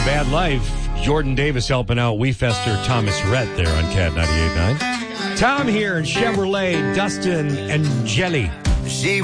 Bad Life. Jordan Davis helping out Weefester Thomas Rhett there on Cat 98.9. Tom here in Chevrolet, Dustin and Jelly. She